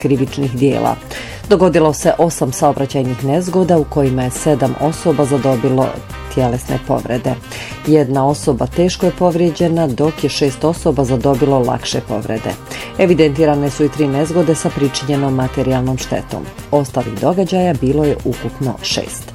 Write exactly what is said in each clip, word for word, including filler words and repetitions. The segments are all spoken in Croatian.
krivičnih dijela. Dogodilo se osam saobraćajnih nezgoda u kojima je sedam osoba zadobilo tjelesne povrede. Jedna osoba teško je povrijeđena, dok je šest osoba zadobilo lakše povrede. Evidentirane su i tri nezgode sa pričinjenom materijalnom štetom. Ostalih događaja bilo je ukupno šest.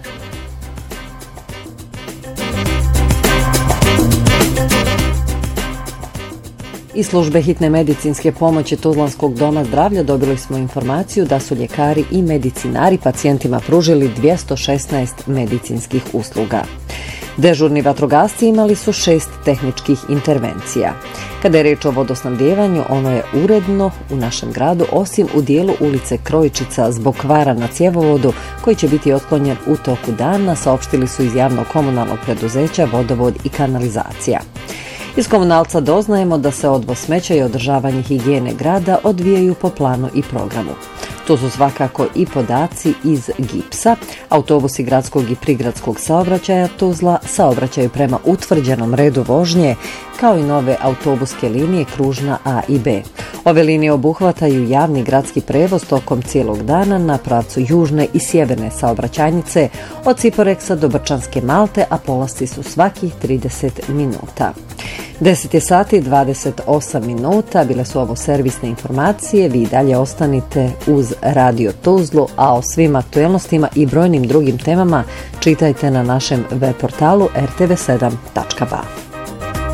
Iz službe hitne medicinske pomoći Tuzlanskog doma zdravlja dobili smo informaciju da su ljekari i medicinari pacijentima pružili dvjesto šesnaest medicinskih usluga. Dežurni vatrogasci imali su šest tehničkih intervencija. Kada je riječ o vodosnabdijevanju, ono je uredno u našem gradu, osim u dijelu ulice Krojičica zbog kvara na cjevovodu koji će biti otklonjen u toku dana, saopštili su iz javnog komunalnog preduzeća Vodovod i kanalizacija. Iz komunalca doznajemo da se odvoz smeća i održavanje higijene grada odvijaju po planu i programu. To su svakako i podaci iz gipsa. Autobusi gradskog i prigradskog saobraćaja Tuzla saobraćaju prema utvrđenom redu vožnje, kao i nove autobuske linije kružna A i B. Ove linije obuhvataju javni gradski prevoz tokom cijelog dana na pravcu južne i sjeverne saobraćajnice od Ciporeksa do Brčanske Malte, a polasci su svakih trideset minuta. deset je sati dvadeset osam minuta, bile su ovo servisne informacije, vi dalje ostanite uz Radio Tuzlu, a o svim aktuelnostima i brojnim drugim temama čitajte na našem web portalu r t v sedam tačka b a.